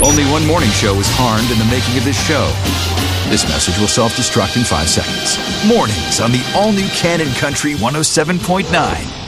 Only one morning show was harmed in the making of this show. This message will self-destruct in 5 seconds. Mornings on the all-new Cannon Country 107.9.